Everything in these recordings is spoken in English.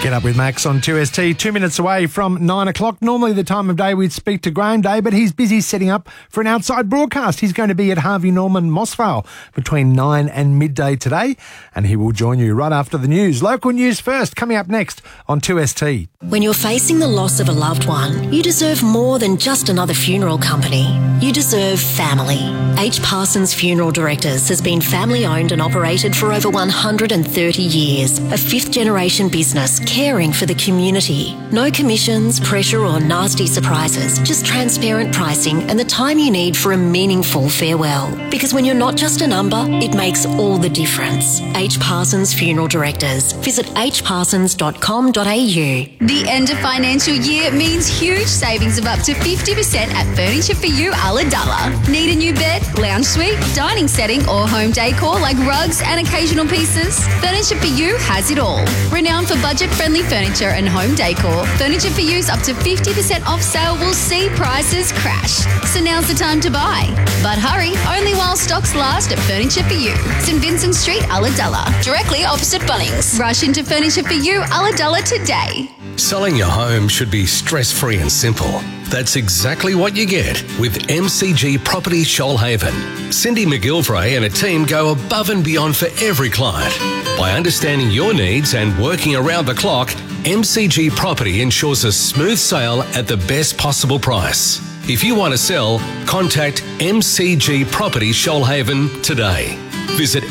Get up with Max on 2ST, 2 minutes away from 9 o'clock. Normally the time of day we'd speak to Graham Day, but he's busy setting up for an outside broadcast. He's going to be at Harvey Norman Mossvale between 9 and midday today, and he will join you right after the news. Local news first, coming up next on 2ST. When you're facing the loss of a loved one, you deserve more than just another funeral company. You deserve family. H. Parsons Funeral Directors has been family-owned and operated for over 130 years. A fifth-generation business caring for the community. No commissions, pressure or nasty surprises, just transparent pricing and the time you need for a meaningful farewell. Because when you're not just a number, it makes all the difference. H. Parsons Funeral Directors. Visit hparsons.com.au. The end of financial year means huge savings of up to 50% at Furniture For You Ulladulla. Need a new bed, lounge suite, dining setting or home decor like rugs and occasional pieces? Furniture For You has it all. Renowned for budget-friendly furniture and home decor, Furniture For You's up to 50% off sale will see prices crash. So now's the time to buy. But hurry, only while stocks last at Furniture For You. St Vincent Street, Ulladulla, directly opposite Bunnings. Rush into Furniture For You Ulladulla today. Selling your home should be stress-free and simple. That's exactly what you get with MCG Property Shoalhaven. Cindy McGilvray and a team go above and beyond for every client. By understanding your needs and working around the clock, MCG Property ensures a smooth sale at the best possible price. If you want to sell, contact MCG Property Shoalhaven today. Visit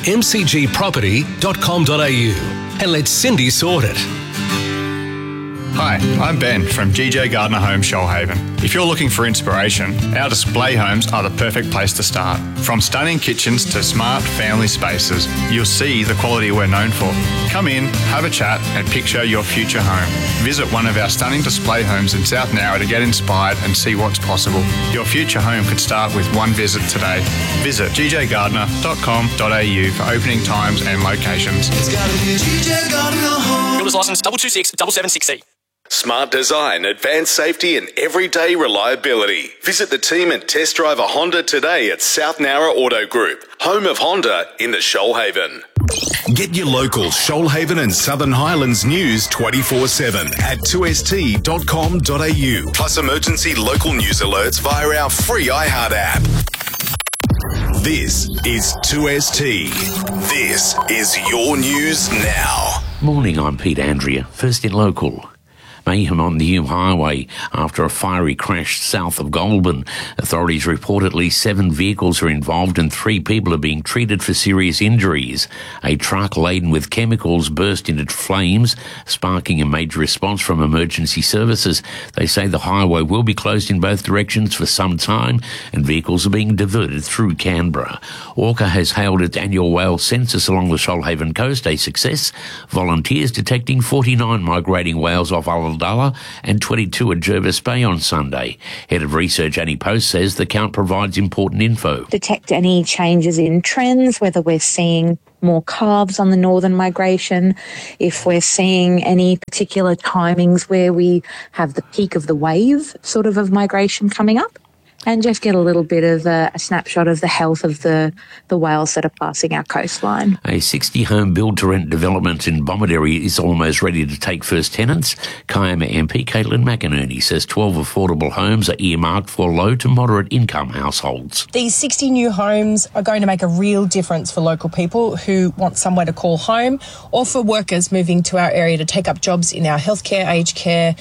mcgproperty.com.au and let Cindy sort it. Hi, I'm Ben from GJ Gardner Homes Shoalhaven. If you're looking for inspiration, our display homes are the perfect place to start. From stunning kitchens to smart family spaces, you'll see the quality we're known for. Come in, have a chat and picture your future home. Visit one of our stunning display homes in South Nowra to get inspired and see what's possible. Your future home could start with one visit today. Visit gjgardner.com.au for opening times and locations. It's gotta be GJ Gardner Home. Builder's license 226-776C. Smart design, advanced safety and everyday reliability. Visit the team and test drive a Honda today at South Nowra Auto Group, home of Honda in the Shoalhaven. Get your local Shoalhaven and Southern Highlands news 24/7 at 2st.com.au. Plus emergency local news alerts via our free iHeart app. This is 2ST. This is your news now. Morning, I'm Pete Andrea. First in local. Mayhem on the Hume Highway after a fiery crash south of Goulburn. Authorities report at least 7 vehicles are involved and 3 people are being treated for serious injuries. A truck laden with chemicals burst into flames, sparking a major response from emergency services. They say the highway will be closed in both directions for some time and vehicles are being diverted through Canberra. Orca has hailed its annual whale census along the Shoalhaven coast a success. Volunteers detecting 49 migrating whales off Ulladulla and 22 at Jervis Bay on Sunday. Head of Research Annie Post says the count provides important info. Detect any changes in trends, whether we're seeing more calves on the northern migration, if we're seeing any particular timings where we have the peak of the wave sort of migration coming up. And just get a little bit of a snapshot of the health of the whales that are passing our coastline. A 60-home build-to-rent development in Bomaderry is almost ready to take first tenants. Kiama MP Caitlin McInerney says 12 affordable homes are earmarked for low to moderate income households. These 60 new homes are going to make a real difference for local people who want somewhere to call home, or for workers moving to our area to take up jobs in our healthcare, aged care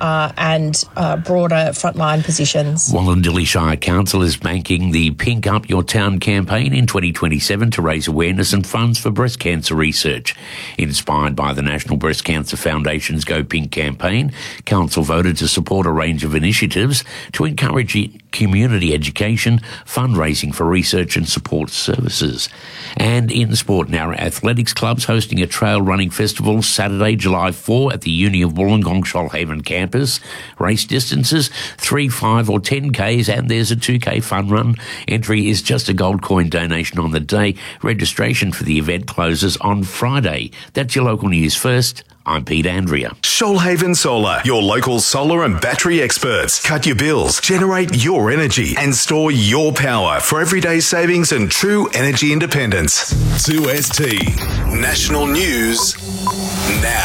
and broader frontline positions. Wallandilly Shire Council is banking the Pink Up Your Town campaign in 2027 to raise awareness and funds for breast cancer research. Inspired by the National Breast Cancer Foundation's Go Pink campaign, Council voted to support a range of initiatives to encourage community education, fundraising for research and support services. And in sport, Nowra Athletics Club's hosting a trail running festival Saturday, July 4 at the Uni of Wollongong Shoalhaven campus. Race distances 3, 5 or 10Ks, and there's a 2K fun run. Entry is just a gold coin donation on the day. Registration for the event closes on Friday. That's your local news first. I'm Pete Andrea. Shoalhaven Solar, your local solar and battery experts. Cut your bills, generate your energy and store your power for everyday savings and true energy independence. 2ST. National News now.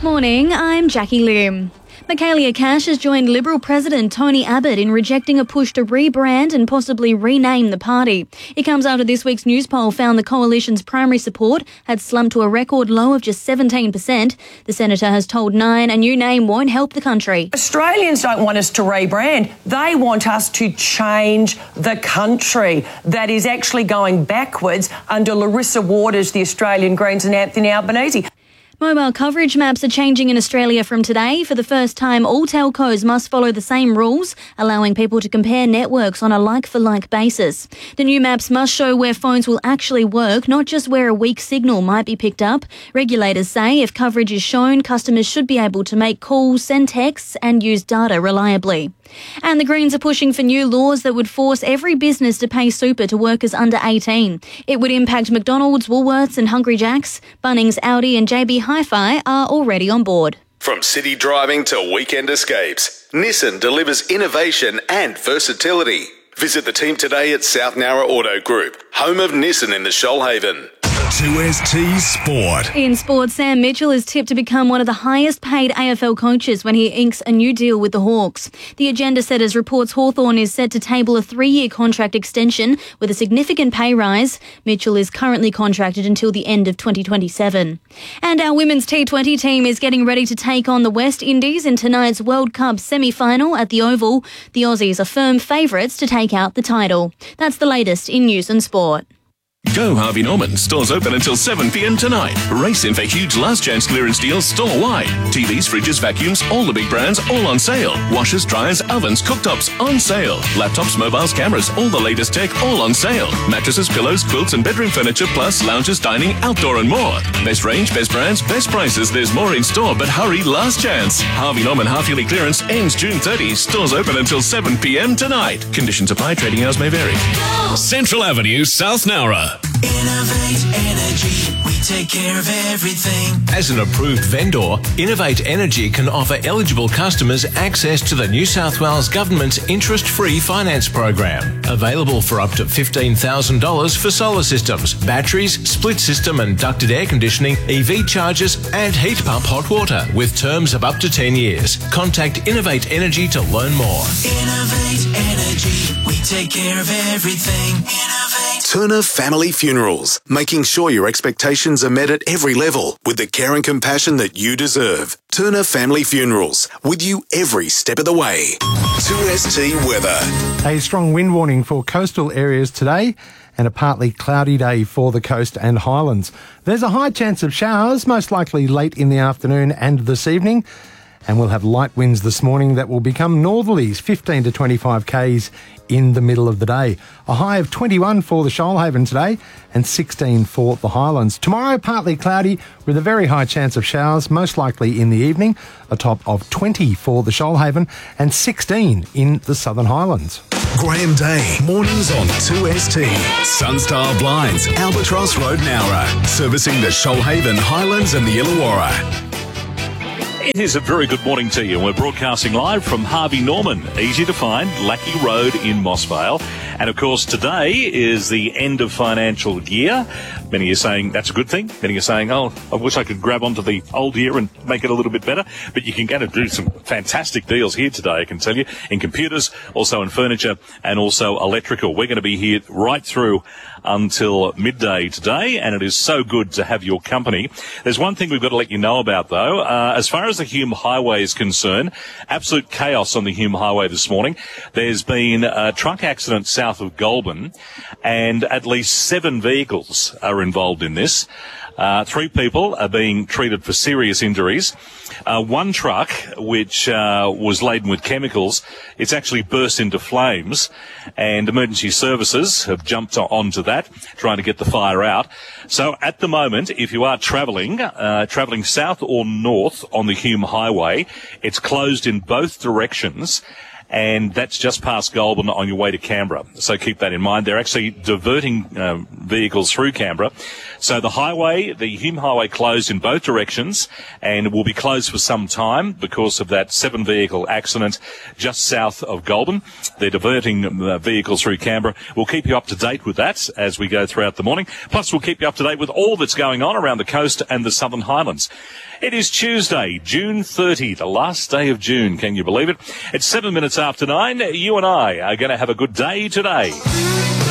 Morning, I'm Jackie Lim. Michaelia Cash has joined Liberal President Tony Abbott in rejecting a push to rebrand and possibly rename the party. It comes after this week's news poll found the coalition's primary support had slumped to a record low of just 17%. The senator has told Nine a new name won't help the country. Australians don't want us to rebrand. They want us to change the country that is actually going backwards under Larissa Waters, the Australian Greens, and Anthony Albanese. Mobile coverage maps are changing in Australia from today. For the first time, all telcos must follow the same rules, allowing people to compare networks on a like-for-like basis. The new maps must show where phones will actually work, not just where a weak signal might be picked up. Regulators say if coverage is shown, customers should be able to make calls, send texts and use data reliably. And the Greens are pushing for new laws that would force every business to pay super to workers under 18. It would impact McDonald's, Woolworths and Hungry Jack's. Bunnings, Audi and JB Hi-Fi are already on board. From city driving to weekend escapes, Nissan delivers innovation and versatility. Visit the team today at South Nowra Auto Group, home of Nissan in the Shoalhaven. 2ST Sport. In sport, Sam Mitchell is tipped to become one of the highest paid AFL coaches when he inks a new deal with the Hawks. The agenda setters reports Hawthorn is set to table a 3-year contract extension with a significant pay rise. Mitchell is currently contracted until the end of 2027. And our women's T20 team is getting ready to take on the West Indies in tonight's World Cup semi-final at the Oval. The Aussies are firm favourites to take out the title. That's the latest in news and sport. Go Harvey Norman. Stores open until 7 p.m. tonight. Race in for huge last chance clearance deals store-wide. TVs, fridges, vacuums, all the big brands, all on sale. Washers, dryers, ovens, cooktops, on sale. Laptops, mobiles, cameras, all the latest tech, all on sale. Mattresses, pillows, quilts and bedroom furniture, plus lounges, dining, outdoor and more. Best range, best brands, best prices. There's more in store, but hurry, last chance. Harvey Norman half-yearly clearance ends June 30. Stores open until 7 p.m. tonight. Conditions apply. Trading hours may vary. Central Avenue, South Nowra. Innovate Energy, we take care of everything. As an approved vendor, Innovate Energy can offer eligible customers access to the New South Wales Government's interest-free finance program. Available for up to $15,000 for solar systems, batteries, split system and ducted air conditioning, EV chargers and heat pump hot water with terms of up to 10 years. Contact Innovate Energy to learn more. Innovate Energy, we take care of everything. Innovate. Turner Family Funerals, making sure your expectations are met at every level with the care and compassion that you deserve. Turner Family Funerals, with you every step of the way. 2ST weather. A strong wind warning for coastal areas today and a partly cloudy day for the coast and highlands. There's a high chance of showers, most likely late in the afternoon and this evening. And we'll have light winds this morning that will become northerlies, 15 to 25 k's in the middle of the day. A high of 21 for the Shoalhaven today and 16 for the Highlands. Tomorrow, partly cloudy with a very high chance of showers, most likely in the evening. A top of 20 for the Shoalhaven and 16 in the Southern Highlands. Graham Day, mornings on 2ST. Sunstar Blinds, Albatross Road, Nowra. Servicing the Shoalhaven, Highlands and the Illawarra. It is a very good morning to you. We're broadcasting live from Harvey Norman, easy to find, Lackey Road in Mossvale. And of course, today is the end of financial year. Many are saying that's a good thing. Many are saying, oh, I wish I could grab onto the old year and make it a little bit better. But you can get to do some fantastic deals here today, I can tell you, in computers, also in furniture and also electrical. We're going to be here right through until midday today, and it is so good to have your company. There's one thing we've got to let you know about, though. As far as the Hume Highway is concerned, absolute chaos on the Hume Highway this morning. There's been a truck accident south of Goulburn, and at least 7 vehicles are involved in this. 3 people are being treated for serious injuries. One truck, which was laden with chemicals, it's actually burst into flames, and emergency services have jumped onto that, trying to get the fire out. So at the moment, if you are travelling south or north on the Hume Highway, it's closed in both directions. And that's just past Goulburn on your way to Canberra. So keep that in mind. They're actually diverting vehicles through Canberra. So the Hume Highway closed in both directions and will be closed for some time because of that 7-vehicle accident just south of Goulburn. They're diverting vehicles through Canberra. We'll keep you up to date with that as we go throughout the morning. Plus, we'll keep you up to date with all that's going on around the coast and the Southern Highlands. It is Tuesday, June 30, the last day of June. Can you believe it? It's 7 minutes after 9. You and I are going to have a good day today.